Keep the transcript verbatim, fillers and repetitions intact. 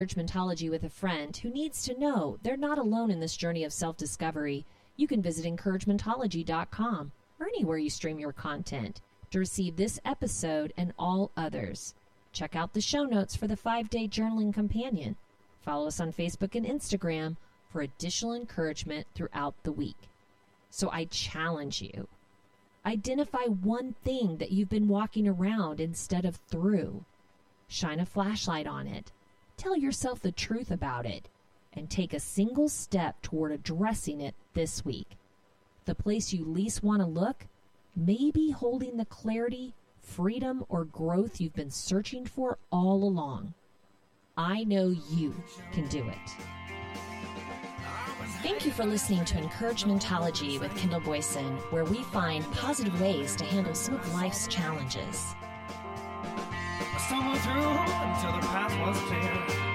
Encouragementology with a friend who needs to know they're not alone in this journey of self-discovery, you can visit encouragementology dot com or anywhere you stream your content to receive this episode and all others. Check out the show notes for the five-day journaling companion. Follow us on Facebook and Instagram for additional encouragement throughout the week. So I challenge you. Identify one thing that you've been walking around instead of through. Shine a flashlight on it. Tell yourself the truth about it. And take a single step toward addressing it this week. The place you least want to look may be holding the clarity, freedom, or growth you've been searching for all along. I know you can do it. Thank you for listening to Encouragementology with Kendall Boyson, where we find positive ways to handle some of life's challenges. I stumbled through until the path was clear.